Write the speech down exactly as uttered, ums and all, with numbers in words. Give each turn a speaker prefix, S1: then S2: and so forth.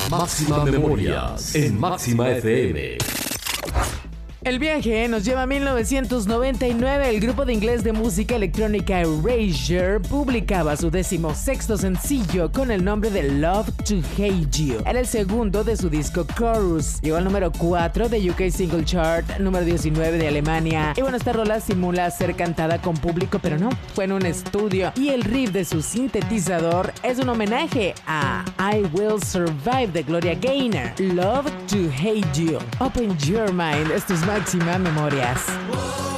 S1: Máxima Memorias en Máxima F M.
S2: El viaje nos lleva a mil novecientos noventa y nueve. El grupo de inglés de música electrónica Erasure publicaba su decimosexto sencillo con el nombre de Love to Hate You. Era el segundo de su disco Chorus. Llegó al número cuatro de U K Single Chart, número diecinueve de Alemania. Y bueno, esta rola simula ser cantada con público, pero no, fue en un estudio. Y el riff de su sintetizador es un homenaje a I Will Survive de Gloria Gaynor. Love to Hate You. Open your mind. Esto es Máxima Memorias.